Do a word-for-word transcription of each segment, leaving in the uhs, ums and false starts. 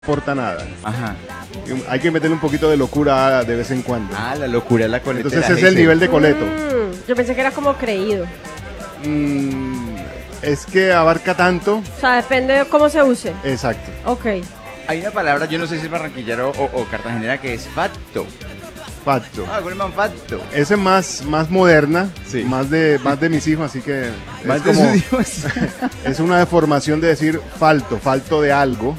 aporta nada. Ajá. Hay que meterle un poquito de locura de vez en cuando. Ah, la locura, la coletera. Entonces ese es el nivel de Coleto. Mm, yo pensé que era como creído. Mm, es que abarca tanto. O sea, depende de cómo se use. Exacto. Ok. Hay una palabra, yo no sé si es barranquillero o, o cartagenera, que es facto. Facto. Ah, Goldman facto. Esa es más, más moderna, Sí. más de más de mis hijos, así que Más es de como sus hijos. es una deformación de decir falto, falto de algo,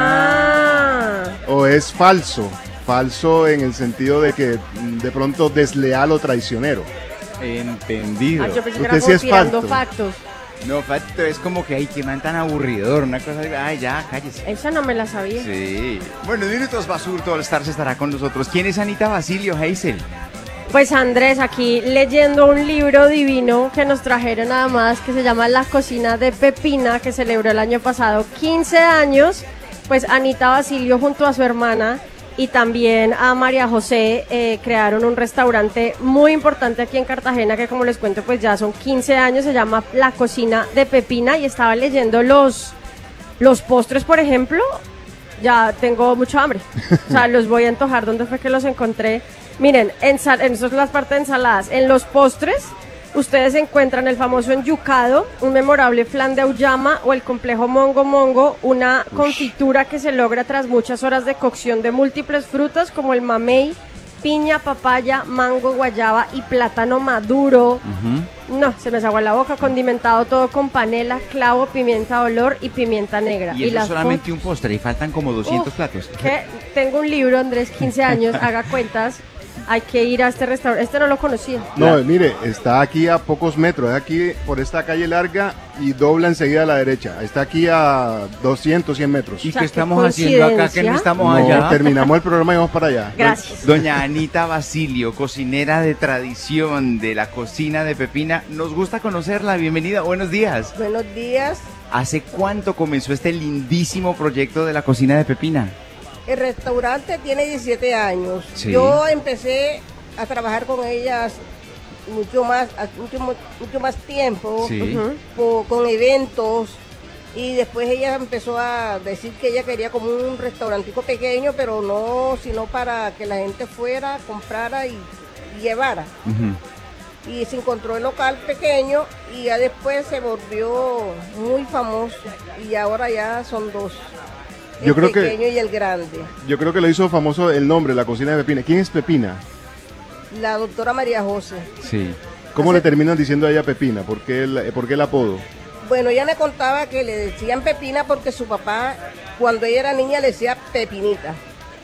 Ah. o es falso, falso en el sentido de que mm, de pronto desleal o traicionero. Entendido. Ah, yo pensé que Usted era sí como es tirando facto. factos. No, facto es como que, ay, qué man tan aburridor, una cosa, ay, ya, cállese. Esa no me la sabía. Sí. Bueno, Minutos Basurto All Stars estará con nosotros. ¿Quién es Anita Basilio, Hazel? Pues Andrés, aquí leyendo un libro divino que nos trajeron nada más, que se llama La Cocina de Pepina, que celebró el año pasado quince años. Pues Anita Basilio junto a su hermana y también a María José eh, crearon un restaurante muy importante aquí en Cartagena, que como les cuento pues ya son quince años, se llama La Cocina de Pepina, y estaba leyendo los, los postres, por ejemplo. Ya tengo mucho hambre, o sea, los voy a antojar. ¿Dónde fue que los encontré? Miren, ensal en eso es la parte de ensaladas. En los postres, ustedes encuentran el famoso enyucado, un memorable flan de auyama o el complejo mongo mongo, una Ush. confitura que se logra tras muchas horas de cocción de múltiples frutas como el mamey, piña, papaya, mango, guayaba y plátano maduro. Uh-huh. No, se me sacó la boca, condimentado todo con panela, clavo, pimienta de olor y pimienta negra. Y eso las es solamente un postre y faltan como doscientos Uf, platos. Que tengo un libro, Andrés, quince años, haga cuentas, hay que ir a este restaurante. Este no lo conocía. No, mire, está aquí a pocos metros, es aquí por esta calle larga y dobla enseguida a la derecha. Está aquí a doscientos, cien metros. ¿Y O sea, qué qué estamos haciendo acá que no coincidencia. estamos No, allá? terminamos el programa y vamos para allá. Gracias. Doña Anita Basilio, cocinera de tradición de la cocina de Pepina. Nos gusta conocerla. Bienvenida. Buenos días. Buenos días. ¿Hace cuánto comenzó este lindísimo proyecto de la cocina de Pepina? El restaurante tiene diecisiete años. Sí. Yo empecé a trabajar con ellas mucho más, mucho, mucho más tiempo, Sí. Ujú. po- con eventos. Y después ella empezó a decir que ella quería como un restaurantico pequeño, pero no, sino para que la gente fuera, comprara y, y llevara. Ujú. Y se encontró el local pequeño y ya después se volvió muy famoso. Y ahora ya son dos. El Yo creo que- pequeño y el grande. Yo creo que lo hizo famoso el nombre, la cocina de Pepina. ¿Quién es Pepina? La doctora María José. Sí. ¿Cómo le terminan diciendo a ella Pepina? ¿Por qué el, por qué el apodo? Bueno, ella me contaba que le decían Pepina porque su papá, cuando ella era niña, le decía Pepinita.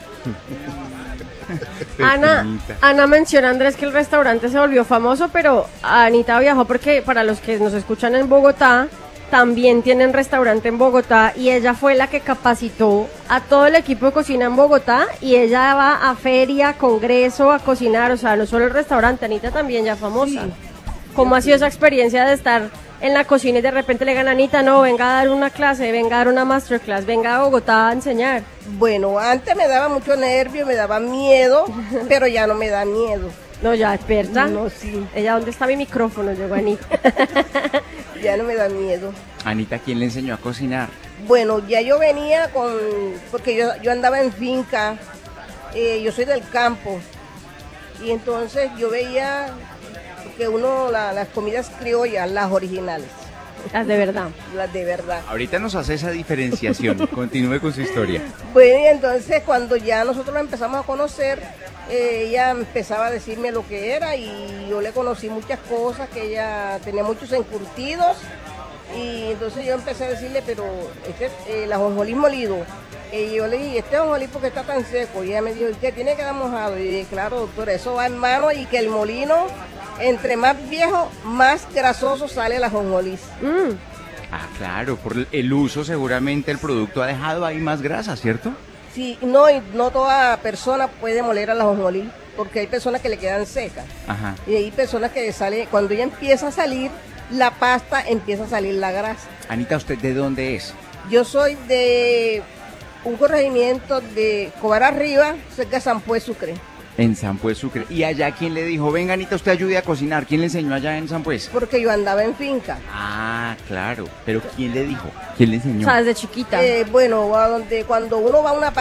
Ana, Pepinita. Ana menciona, Andrés, que el restaurante se volvió famoso, pero Anita viajó porque para los que nos escuchan en Bogotá, también tienen restaurante en Bogotá, y ella fue la que capacitó a todo el equipo de cocina en Bogotá, y ella va a feria, congreso, a cocinar, o sea, no solo el restaurante, Anita también ya famosa. Sí. ¿Cómo ha sido esa experiencia de estar en la cocina y de repente le ganan, Anita, no, venga a dar una clase, venga a dar una masterclass, venga a Bogotá a enseñar? Bueno, antes me daba mucho nervio, me daba miedo, pero ya no me da miedo. No, ya experta. No, sí, Ella, ¿dónde está mi micrófono? Llegó Anita. ya no me da miedo. Anita, ¿quién le enseñó a cocinar? Bueno, ya yo venía con, porque yo, yo andaba en finca, eh, yo soy del campo, y entonces yo veía que uno, la- las comidas criollas, las originales, Las de verdad. las de verdad. Ahorita nos hace esa diferenciación. Continúe con su historia. Bueno, y entonces cuando ya nosotros la empezamos a conocer, eh, ella empezaba a decirme lo que era y yo le conocí muchas cosas, que ella tenía muchos encurtidos, y entonces yo empecé a decirle, pero este, eh, el ajonjolí molido, y yo le dije, este ajonjolí porque está tan seco, y ella me dijo, ¿y qué tiene que dar mojado? Y dije, claro, doctora, eso va en mano, y que el molino, entre más viejo, más grasoso sale el ajonjolí. Mm. Ah, claro, por el uso seguramente el producto ha dejado ahí más grasa, ¿cierto? Sí, no, y no toda persona puede moler al ajonjolí, porque hay personas que le quedan secas. Ajá. Y hay personas que sale, cuando ella empieza a salir, la pasta empieza a salir la grasa. Anita, ¿usted de dónde es? Yo soy de un corregimiento de Cobar Arriba, cerca de San Pues Sucre. En San Pues Sucre. ¿Y allá quién le dijo, venga Anita, usted ayude a cocinar? ¿Quién le enseñó allá en San Pues? Porque yo andaba en finca. Ah, claro. ¿Pero quién le dijo? ¿Quién le enseñó? O sea, desde chiquita. Eh, bueno, a donde, cuando uno va a una